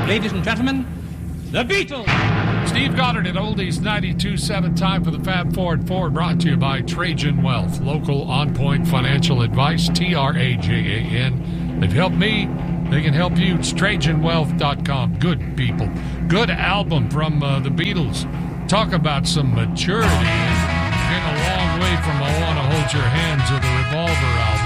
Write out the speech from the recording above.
Ladies and gentlemen, the Beatles. Steve Goddard at Oldies 92.7. Time for the Fab Ford, brought to you by Trajan Wealth. Local on-point financial advice, Trajan. They've helped me. They can help you. It's TrajanWealth.com. Good people. Good album from the Beatles. Talk about some maturity. Getting a long way from I Want to Hold Your Hands or the Revolver album.